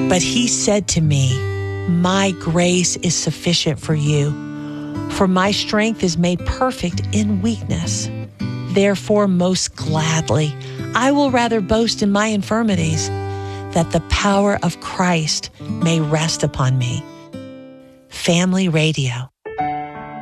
But he said to me, "My grace is sufficient for you, for my strength is made perfect in weakness. Therefore, most gladly, I will rather boast in my infirmities, that the power of Christ may rest upon me." Family Radio.